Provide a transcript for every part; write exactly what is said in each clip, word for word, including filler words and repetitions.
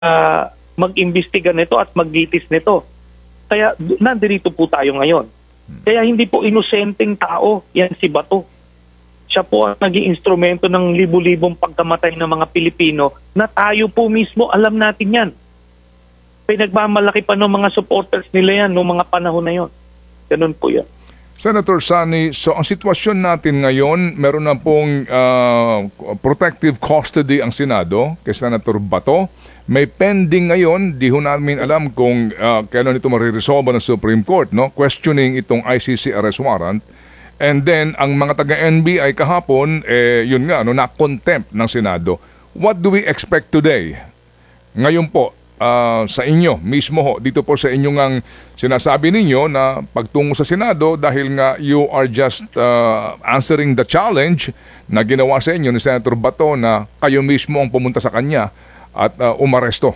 uh, mag-imbestiga nito at maglitis nito. Kaya nandito po tayo ngayon. Kaya hindi po inosenteng tao yan si Bato. Siya po ang naging instrumento ng libu-libong pagkamatay ng mga Pilipino na tayo po mismo alam natin yan. Pinagmamalaki pa ng mga supporters nila yan noong mga panahon na yon. Ganun po yan. Senator Sani, so ang sitwasyon natin ngayon, meron na pong uh, protective custody ang Senado kay Senator Bato. May pending ngayon, di ho namin alam kung uh, kailan ito mariresolve ng Supreme Court, no? Questioning itong I C C arrest warrant. And then, ang mga taga-N B I kahapon, eh, yun nga, no, na-contempt ng Senado. What do we expect today? Ngayon po, uh, sa inyo mismo ho, dito po sa inyong ang sinasabi ninyo na pagtungo sa Senado dahil nga you are just uh, answering the challenge na ginawa sa inyo ni Senator Bato na kayo mismo ang pumunta sa kanya at uh, umaresto.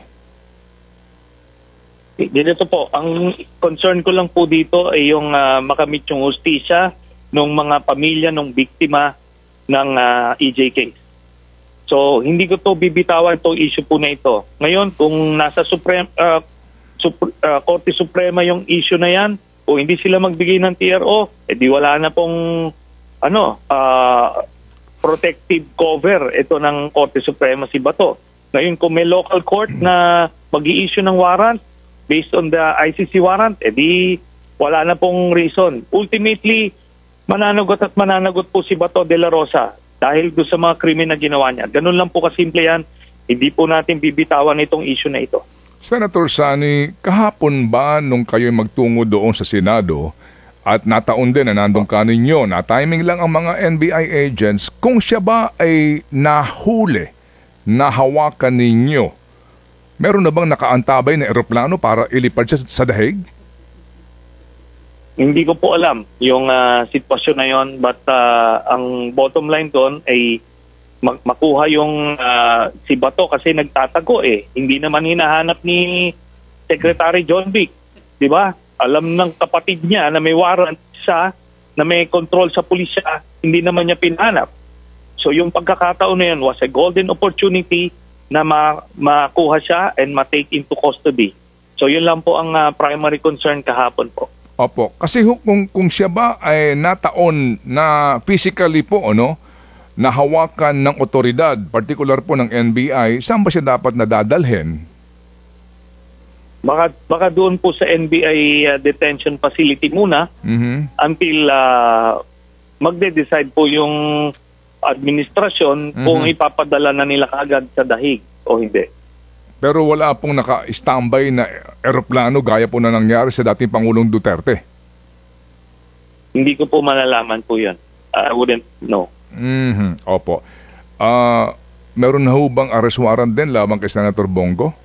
Dito po, ang concern ko lang po dito ay yung uh, makamit yung hustisya ng mga pamilya ng biktima ng uh, E J case. So, hindi ko to bibitawan itong issue po na ito. Ngayon, kung nasa Supreme, uh, Sup- uh, Korte Suprema yung issue na yan, o hindi sila magbigay ng T R O, edi wala na pong ano, uh, protective cover ito ng Korte Suprema si Bato. Ngayon, kung may local court na mag-i-issue ng warrant based on the I C C warrant, edi wala na pong reason. Ultimately, mananagot at mananagot po si Bato de la Rosa dahil doon sa mga krimen na ginawa niya. Ganun lang po kasimple yan. Hindi po natin bibitawan itong issue na ito. Senator Sani, kahapon ba nung kayo magtungo doon sa Senado at nataon din na nandun ka ninyo, na timing lang ang mga N B I agents, kung siya ba ay nahuli, nahawakan ninyo, meron na bang nakaantabay na eroplano para ilipad siya sa dahig? Hindi ko po alam yung uh, sitwasyon na yon, but uh, ang bottom line doon ay mag- makuha yung uh, si Bato kasi nagtatago eh. Hindi naman hinahanap ni Secretary John Vic. Di ba? Alam ng kapatid niya na may warrant siya, na may control sa pulisya, hindi naman niya pinahanap. So yung pagkakataon na yun was a golden opportunity na ma- makuha siya and ma-take into custody. So yun lang po ang uh, primary concern kahapon po. Opo, kasi kung, kung siya ba ay nataon na physically po, ano, nahawakan ng otoridad, particular po ng N B I, saan ba siya dapat nadadalhin? Baka, baka doon po sa N B I uh, detention facility muna mm-hmm. until uh, magde-decide po yung administrasyon mm-hmm. kung ipapadala na nila kaagad sa dahig o hindi. Pero wala pong naka-standby na eroplano gaya po na nangyari sa dating Pangulong Duterte. Hindi ko po malalaman po yan. I wouldn't know. Mm-hmm. Opo. Uh, meron na ho bang arrest warrant din labang kay Senator Bongo?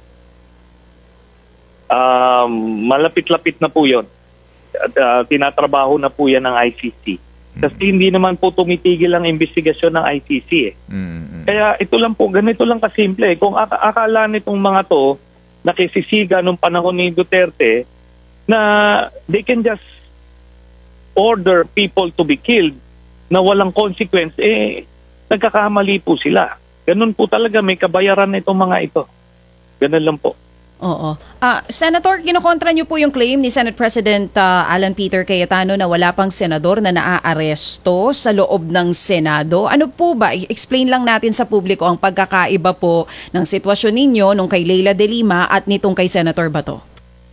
Um, malapit-lapit na po yun. At, uh, tinatrabaho na po yan ng I C C. Kasi mm-hmm. hindi naman po tumitigil ang investigasyon ng I C C eh. Mm-hmm. Kaya ito lang po, ganito lang kasimple. Kung ak- akala nitong mga to, nakisisiga nung panahon ni Duterte, na they can just order people to be killed na walang consequence, eh, nagkakamali po sila. Ganun po talaga, may kabayaran itong mga ito. Ganun lang po. Oo. Uh, Senator, kinukontra niyo po yung claim ni Senate President uh, Alan Peter Cayetano na wala pang senador na naaaresto sa loob ng Senado. Ano po ba? I-explain lang natin sa publiko ang pagkakaiba po ng sitwasyon ninyo nung kay Leila de Lima at nitong kay Senator Bato.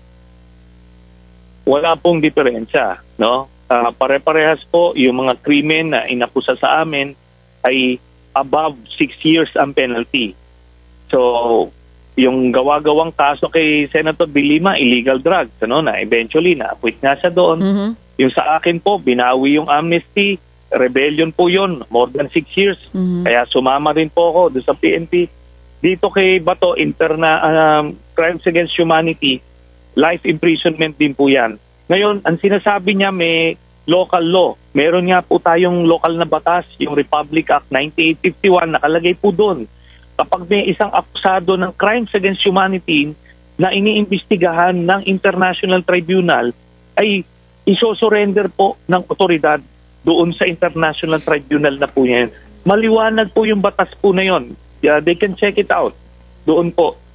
Wala pong diferensya, no? Uh, pare-parehas po yung mga krimen na inakusa sa amin ay above six years ang penalty. So, yung gawa-gawang kaso kay Senator de Lima, illegal drugs, ano, na eventually na-acquit nga siya doon. Mm-hmm. Yung sa akin po, binawi yung amnesty, rebellion po yun, more than six years. Mm-hmm. Kaya sumama rin po ako doon sa P N P. Dito kay Bato, interna, um, crimes against humanity, life imprisonment din po yan. Ngayon, ang sinasabi niya may local law. Meron nga po tayong local na batas, yung Republic Act nineteen fifty-one, nakalagay po doon. Kapag may isang akusado ng crimes against humanity na iniimbestigahan ng International Tribunal, ay isosurrender po ng otoridad doon sa International Tribunal na po yan. Maliwanag po yung batas po na yon. Yeah, they can check it out doon po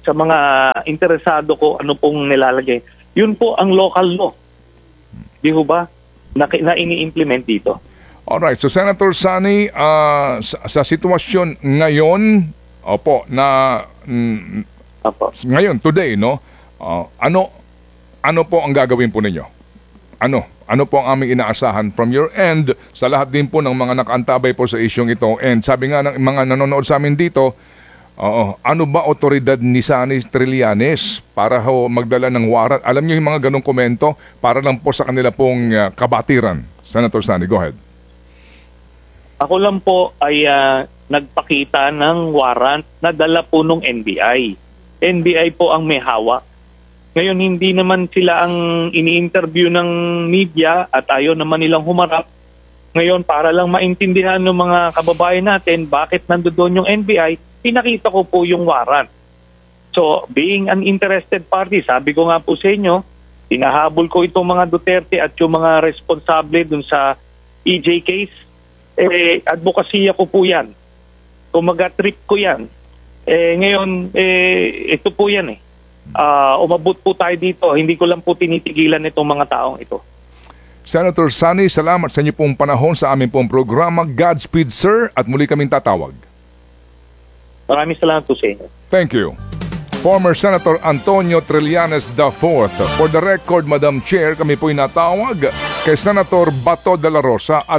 sa mga interesado ko ano pong nilalagay. Yun po ang local law. Di ho ba? Na, na ini-implement dito. Alright, so Senator Sani, ah, sa, sa sitwasyon ngayon, opo, na mm, Apo. ngayon, today, no? ah, ano ano po ang gagawin po ninyo? Ano? Ano po ang aming inaasahan from your end sa lahat din po ng mga nakaantabay po sa isyong ito? And sabi nga ng mga nanonood sa amin dito, oo, ano ba otoridad ni Sani Trillanes para ho magdala ng warrant? Alam niyo yung mga ganong komento para lang po sa kanila pong ah, kabatiran. Senator Sani, go ahead. Ako lang po ay ah, nagpakita ng warrant na dala po nung N B I. N B I po ang may hawak. Ngayon, hindi naman sila ang ini-interview ng media at ayaw naman nilang humarap. Ngayon, para lang maintindihan ng mga kababayan natin bakit nandoon yung N B I, pinakita ko po yung warrant. So, being an interested party, sabi ko nga po sa inyo, hinahabol ko itong mga Duterte at yung mga responsable dun sa E J case. Eh, advokasya ko po yan. Kumaga-trip ko yan. Eh, ngayon, eh, ito po yan eh. Uh, umabot po tayo dito. Hindi ko lang po tinitigilan itong mga taong ito. Senator Sani, salamat sa inyo pong panahon sa aming pong programa. Godspeed, sir, at muli kaming tatawag. Maraming salamat po sa inyo. Thank you. Former Senator Antonio Trillanes the fourth. For the record, Madam Chair, kami po'y natawag kay Senator Bato de la Rosa at